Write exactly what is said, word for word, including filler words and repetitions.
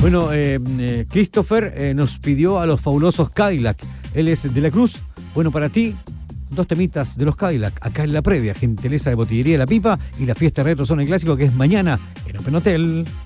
Bueno, eh, eh, Christopher eh, nos pidió a los fabulosos Cadillac. Él es de la Cruz. Bueno, para ti, dos temitas de los Cadillac. Acá en la previa, gentileza de Botillería La Pipa y la fiesta retro Zona Clásico, que es mañana en Open Hotel.